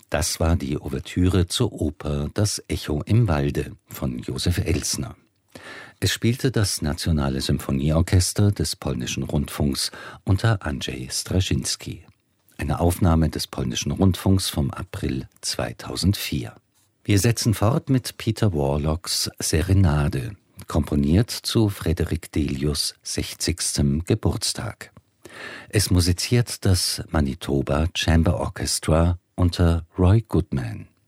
Das war die Ouvertüre zur Oper »Das Echo im Walde« von Josef Elsner. Es spielte das Nationale Symphonieorchester des Polnischen Rundfunks unter Andrzej Straczynski. Eine Aufnahme des Polnischen Rundfunks vom April 2004. Wir setzen fort mit Peter Warlocks Serenade, komponiert zu Frederick Delius' 60. Geburtstag. Es musiziert das Manitoba Chamber Orchestra unter Roy Goodman.